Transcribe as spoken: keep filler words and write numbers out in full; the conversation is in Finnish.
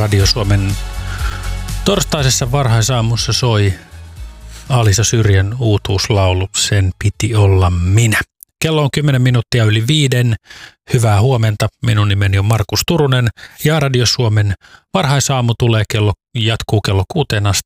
Radio Suomen torstaisessa varhaisaamussa soi Alisa Syrjän uutuuslaulu Sen piti olla minä. Kello on kymmenen minuuttia yli viiden. Hyvää huomenta. Minun nimeni on Markus Turunen ja Radio Suomen varhaisaamu tulee kello, jatkuu kello kuuteen asti